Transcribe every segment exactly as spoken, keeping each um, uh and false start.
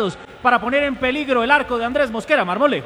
preparados para poner en peligro el arco de Andrés Mosquera Marmolejo.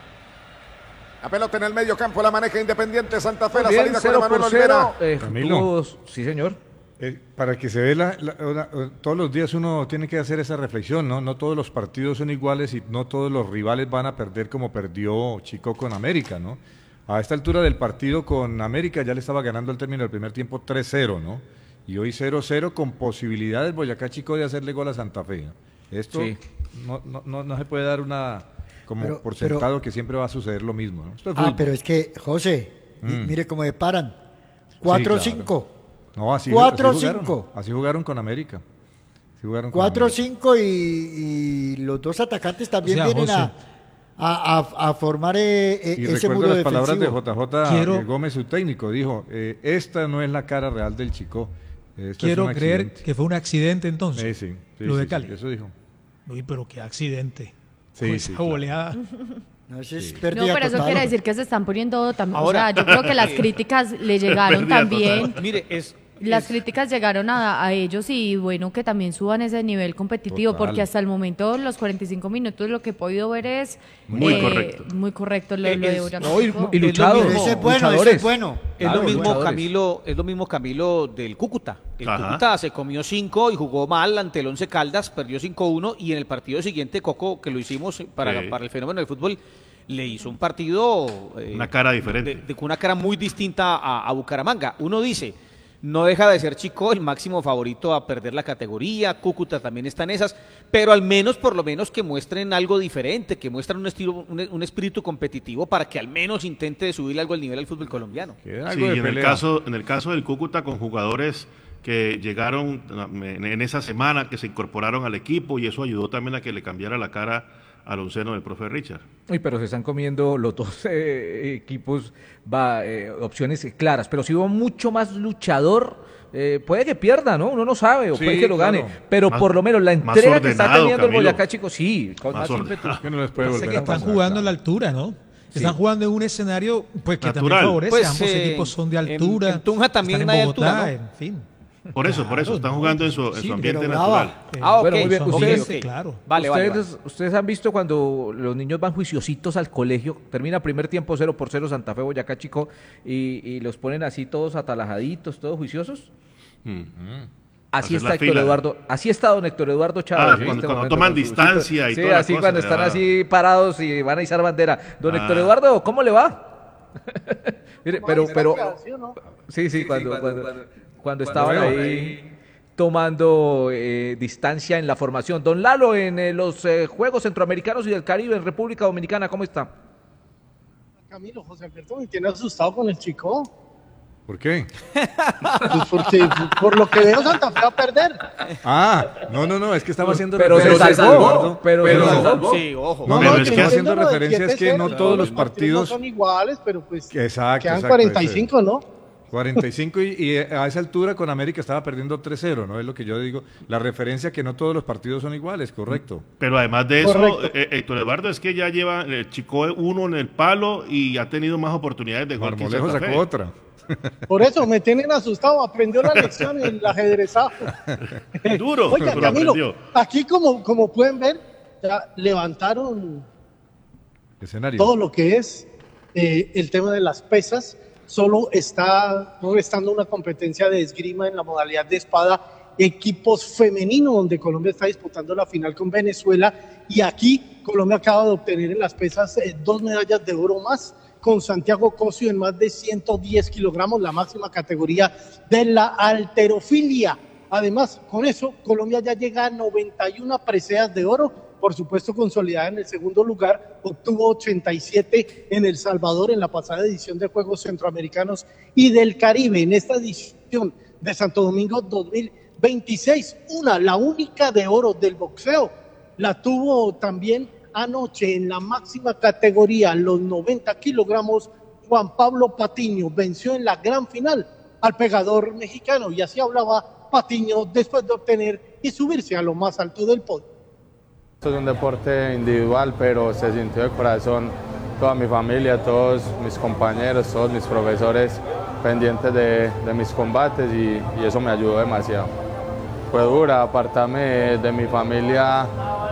La pelota en el medio campo la maneja Independiente Santa Fe, Muy la bien, salida cero con Emanuel por cero. Olvera. Eh, tuvo- sí, señor. Eh, para que se vea, la, la- una- todos los días uno tiene que hacer esa reflexión, ¿no? No todos los partidos son iguales y no todos los rivales van a perder como perdió Chico con América, ¿no? A esta altura del partido con América ya le estaba ganando al término del primer tiempo tres cero, ¿no? Y hoy cero cero con posibilidades Boyacá Chico de hacerle gol a Santa Fe, ¿no? Esto Sí. no, no, no, no se puede dar una como Pero- por pero- sentado que siempre va a suceder lo mismo, ¿no? Esto es Ah, fútbol. pero es que, José, y- Mm. mire cómo me paran. cuatro cinco. No, así, cuatro así jugaron, cinco. así jugaron con América. Así jugaron con cuatro América. cinco y, y los dos atacantes también O sea, vienen a, a, a- a formar eh, eh, Y ese recuerdo muro las palabras de defensivo. J J Quiero- Gómez, su técnico, dijo, eh, esta no es la cara real del Chico. esto Quiero es un creer accidente". que fue un accidente entonces. Sí, sí, sí, lo de sí, Cali. sí, eso dijo. Uy, pero qué accidente. Sí, Con sí, esa claro. goleada. No, eso es No, pérdida pero eso total. quiere decir que se están poniendo también. Ahora- O sea, yo creo que las críticas le llegaron Pérdida también. total. Mire, es... Las es- críticas llegaron a, a ellos y bueno, que también suban ese nivel competitivo, Total. porque hasta el momento, los cuarenta y cinco minutos, lo que he podido ver es Muy eh, correcto. muy correcto lo, Es- lo de Boyacá No, y, Chico. y Es lo luchadores. mismo. Ese es bueno, ese luchadores. es bueno. Es Claro, lo mismo luchadores. Camilo, es lo mismo Camilo del Cúcuta. El Ajá. Cúcuta se comió cinco y jugó mal ante el Once Caldas, perdió cinco uno y en el partido siguiente Coco, que lo hicimos para, Sí. para el fenómeno del fútbol, le hizo un partido eh, Una cara diferente. de- de- con una cara muy distinta a, a Bucaramanga. Uno dice, no deja de ser Chico el máximo favorito a perder la categoría, Cúcuta también está en esas, pero al menos, por lo menos que muestren algo diferente, que muestren un estilo, un, un espíritu competitivo para que al menos intente subir algo al nivel del fútbol colombiano. Que Sí, algo y de en el, pelea. caso, en el caso del Cúcuta con jugadores que llegaron en en esa semana, que se incorporaron al equipo y eso ayudó también a que le cambiara la cara al onceno del profe Richard. Uy, pero se están comiendo los dos eh, equipos, va, eh, opciones claras. Pero si hubo mucho más luchador, eh, puede que pierda, ¿no? Uno no sabe, o Sí, puede que lo gane. claro. Pero Más- por lo menos la más entrega que está ordenado, teniendo el Camilo. Boyacá Chico, sí, con Más más ímpetu. ordenado. Que no les puede Sé volver que a están pasar, jugando en claro. la altura, ¿no? Sí. Están jugando en un escenario pues que Natural. también favorece. Pues, Ambos eh, equipos son de en- altura. en Tunja también están hay en Bogotá, altura, ¿no? en fin. Por eso, por eso, Claro, están no, jugando en su, en sí, su ambiente pero natural. brava. Eh, Ah, ok. Bueno, muy bien. son Ustedes- diez, claro. Vale, vale, ustedes, vale. ustedes han visto cuando los niños van juiciositos al colegio, termina primer tiempo cero por cero Santa Fe, Boyacá Chico, y, y los ponen así todos atalajaditos, todos juiciosos. Mm. Así Hacer está la Héctor fila. Eduardo, así está don Héctor Eduardo Chávez. Ah, en cuando- este cuando momento toman con su- distancia y sí, toda la así cosa, cuando están ah. así parados y van a izar bandera. Don Ah. Héctor Eduardo, ¿cómo le va? Mire, pero, pero, sí, sí, cuando, cuando, cuando estaban ahí tomando eh, distancia en la formación. Don Lalo, en eh, los eh, Juegos Centroamericanos y del Caribe en República Dominicana, ¿cómo está? Camilo, José Alberto me tiene asustado con el Chico. ¿Por qué? Pues porque por lo que veo Santa Fe va a perder. Ah, no, no, no, es que estaba haciendo Pero se referencia, salvó, Eduardo. pero pero- se salvó. Sí, ojo. No, Pero no, es es que que entiendo haciendo lo del referencia es que siete no cero, todos los no partidos... son iguales, pero pues Exacto, quedan exacto, cuarenta y cinco, ese- ¿no? cuarenta y cinco y, y a esa altura con América estaba perdiendo tres cero, ¿no? Es lo que yo digo. La referencia que no todos los partidos son iguales, correcto. Pero además de eso, Correcto. eh, Héctor Eduardo es que ya lleva el Chico uno en el palo y ha tenido más oportunidades de gol que Marmolejo Santa sacó Fe. otra. Por eso me tienen asustado, aprendió la lección en el ajedrezazo. Duro, Oiga, pero Camilo, aprendió. aquí como, como pueden ver, ya levantaron Escenario. todo lo que es eh, el tema de las pesas. Solo está restando una competencia de esgrima en la modalidad de espada, equipos femeninos, donde Colombia está disputando la final con Venezuela, y aquí Colombia acaba de obtener en las pesas eh, dos medallas de oro más, con Santiago Cosio en más de ciento diez kilogramos, la máxima categoría de la halterofilia. Además, con eso, Colombia ya llega a noventa y una preseas de oro, por supuesto consolidada en el segundo lugar, obtuvo ochenta y siete en El Salvador en la pasada edición de Juegos Centroamericanos y del Caribe. En esta edición de Santo Domingo dos mil veintiséis, una, la única de oro del boxeo, la tuvo también anoche en la máxima categoría, los noventa kilogramos, Juan Pablo Patiño venció en la gran final al pegador mexicano, y así hablaba Patiño después de obtener y subirse a lo más alto del podio. Esto es un deporte individual, pero se sintió de corazón toda mi familia, todos mis compañeros, todos mis profesores pendientes de, de mis combates, y, y eso me ayudó demasiado. Fue dura apartarme de, de mi familia